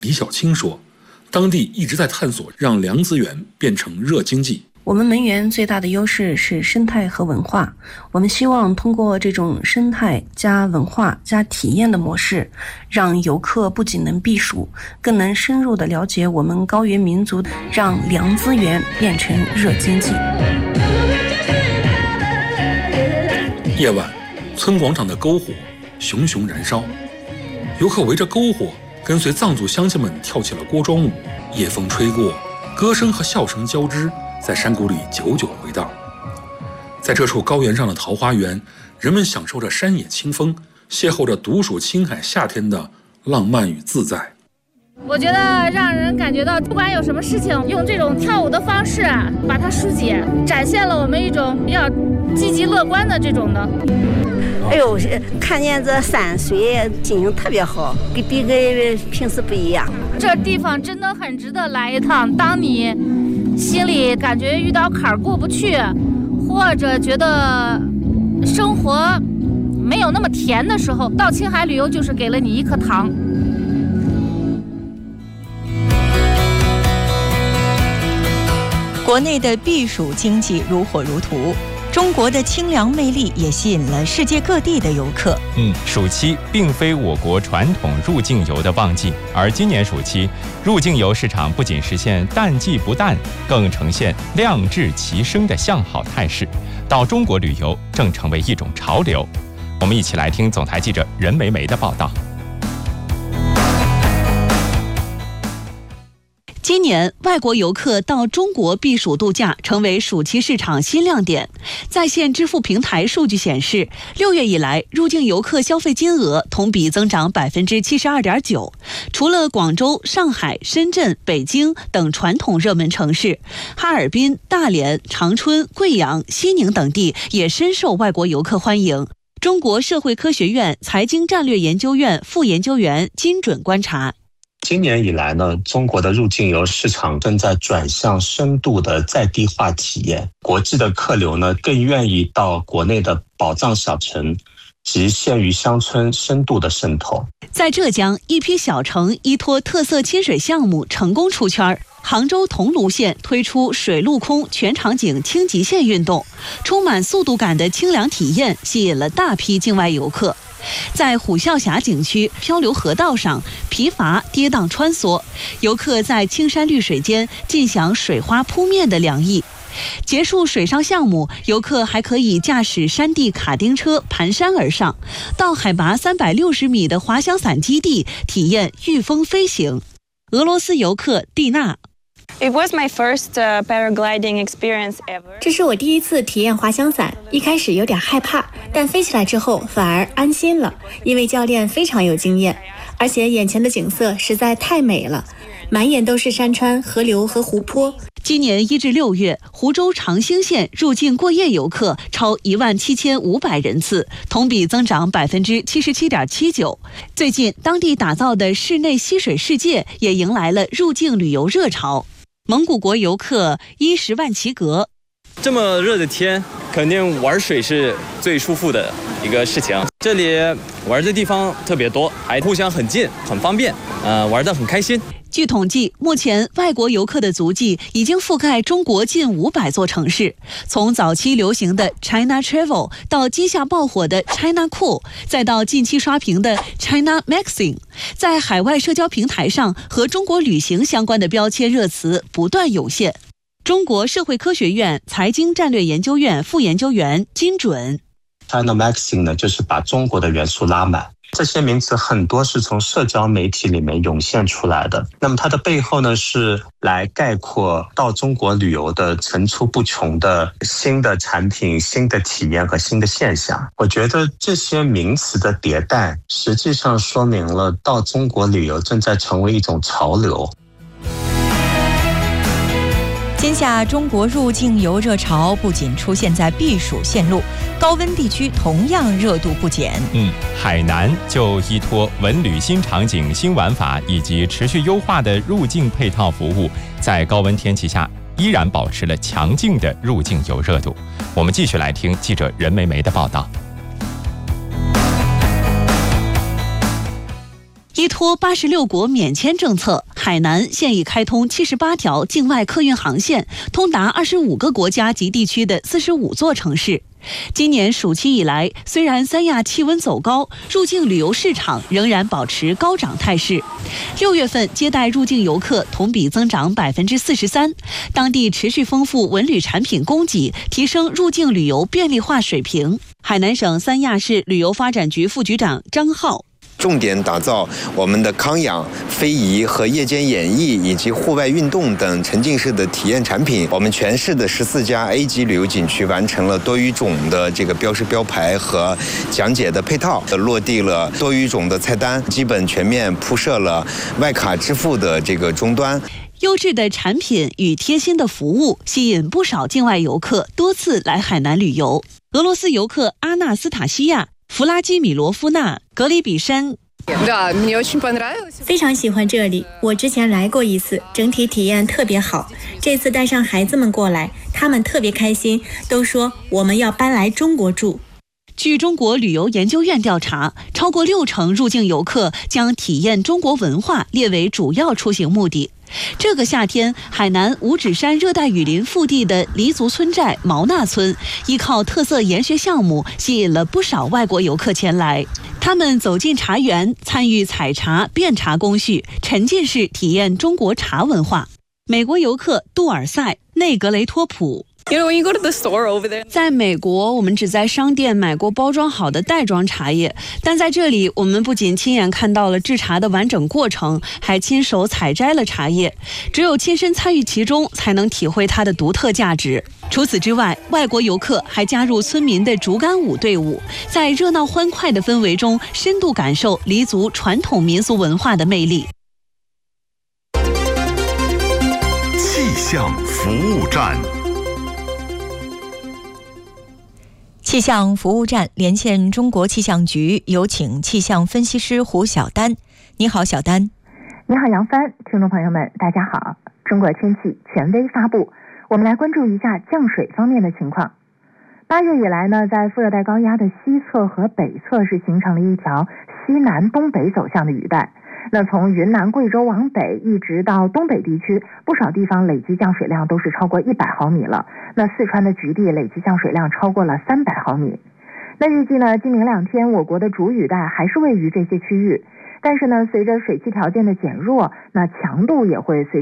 李小青说，当地一直在探索让凉资源变成热经济。 我们门源最大的优势是生态和文化，我们希望通过这种生态加文化加体验的模式，让游客不仅能避暑，更能深入地了解我们高原民族，让凉资源变成热经济。 夜晚，村广场的篝火熊熊燃烧，游客围着篝火，跟随藏族乡亲们跳起了锅庄舞。夜风吹过，歌声和笑声交织，在山谷里久久回荡。在这处高原上的桃花源，人们享受着山野清风，邂逅着独属青海夏天的浪漫与自在。 我觉得让人感觉到，不管有什么事情，用这种跳舞的方式把它疏解，展现了我们一种比较积极乐观的这种的。 哎呦，看见这山水，心情特别好，比跟平时不一样。 这地方真的很值得来一趟。当你心里感觉遇到坎儿过不去，或者觉得生活没有那么甜的时候，到青海旅游就是给了你一颗糖。 国内的避暑经济如火如荼，中国的清凉魅力也吸引了世界各地的游客。 暑期并非我国传统入境游的旺季，而今年暑期入境游市场不仅实现淡季不淡，更呈现量质齐升的向好态势。到中国旅游正成为一种潮流。我们一起来听总台记者任梅梅的报道。 今年外国游客到中国避暑度假成为暑期市场新亮点。在线支付平台数据显示，6月以来入境游客消费金额同比增长 72.9%。除了广州、上海、深圳、北京等传统热门城市，哈尔滨、大连、长春、贵阳、西宁等地也深受外国游客欢迎。中国社会科学院财经战略研究院副研究员金准观察， 今年以来呢，中国的入境游市场正在转向深度的在地化体验，国际的客流呢更愿意到国内的宝藏小城及县域乡村深度的渗透。 在浙江，一批小城依托特色亲水项目成功出圈。杭州桐庐县推出水陆空全场景轻极限运动，充满速度感的清凉体验吸引了大批境外游客。在虎啸峡景区漂流河道上，皮筏跌宕穿梭，游客在青山绿水间尽享水花扑面的凉意。结束水上项目，游客还可以驾驶山地卡丁车盘山而上，到海拔360米的滑翔伞基地体验御风飞行。俄罗斯游客蒂娜 It was my first paragliding experience ever. 这是我第一次体验滑翔伞，一开始有点害怕，但飞起来之后反而安心了，因为教练非常有经验，而且眼前的景色实在太美了，满眼都是山川、河流和湖泊。 今年1至6月，湖州长兴县入境过夜游客超17500人次，同比增长 77.79%。最近，当地打造的室内溪水世界也迎来了入境旅游热潮。蒙古国游客10万齐格， 这么热的天，肯定玩水是最舒服的一个事情。这里玩的地方特别多，还互相很近，很方便，玩得很开心。 据统计，目前外国游客的足迹已经覆盖中国近500座城市。从早期流行的 China Travel 到今夏爆火的 China Cool， 再到近期刷屏的 China Magazine， 在海外社交平台上和中国旅行相关的标签热词不断涌现。中国社会科学院财经战略研究院副研究员金准 China Magazine 呢，就是把中国的元素拉满。这些名词很多是从社交媒体里面涌现出来的，那么它的背后呢，是来概括到中国旅游的层出不穷的新的产品、新的体验和新的现象。我觉得这些名词的迭代，实际上说明了到中国旅游正在成为一种潮流。 今夏中国入境游热潮不仅出现在避暑线路，高温地区同样热度不减。 海南就依托文旅新场景、新玩法以及持续优化的入境配套服务，在高温天气下依然保持了强劲的入境游热度。我们继续来听记者任梅梅的报道。 依托86国免签政策，海南现已开通78条境外客运航线，通达25个国家及地区的45座城市。今年暑期以来，虽然三亚气温走高，入境旅游市场仍然保持高涨态势。6月份接待入境游客同比增长43%，当地持续丰富文旅产品供给，提升入境旅游便利化水平。海南省三亚市旅游发展局副局长张浩。 重点打造我们的康养、非遗和夜间演艺以及户外运动等沉浸式的体验产品。我们全市的14家 A 级旅游景区完成了多语种的这个标识标牌和讲解的配套，落地了多语种的菜单，基本全面铺设了外卡支付的这个终端。 优质的产品与贴心的服务吸引不少境外游客多次来海南旅游。俄罗斯游客阿纳斯塔西亚、弗拉基米罗夫纳、格里比山。 非常喜欢这里，我之前来过一次，整体体验特别好。这次带上孩子们过来，他们特别开心，都说我们要搬来中国住。 据中国旅游研究院调查，超过60%入境游客将体验中国文化列为主要出行目的。这个夏天，海南五指山热带雨林腹地的黎族村寨毛纳村，依靠特色研学项目，吸引了不少外国游客前来。他们走进茶园，参与采茶、辨茶工序，沉浸式体验中国茶文化。美国游客杜尔塞、内格雷托普。在美国，我们只在商店买过包装好的袋装茶叶，但在这里，我们不仅亲眼看到了制茶的完整过程，还亲手采摘了茶叶。只有亲身参与其中，才能体会它的独特价值。除此之外，外国游客还加入村民的竹竿舞队伍，在热闹欢快的氛围中，深度感受黎族传统民俗文化的魅力。 气象服务站。 气象服务站连线中国气象局，有请气象分析师胡晓丹。你好，小丹。 你好，杨帆。听众朋友们，大家好。中国天气权威发布，我们来关注一下降水方面的情况。8月以来呢，在副热带高压的西侧和北侧是形成了一条西南东北走向的雨带。那从云南、贵州往北一直到东北地区，不少地方累计降水量都是超过100毫米了。那四川的局地累计降水量超过了300毫米。那预计呢，今明2天我国的主雨带还是位于这些区域，但是呢，随着水汽条件的减弱，那强度也会随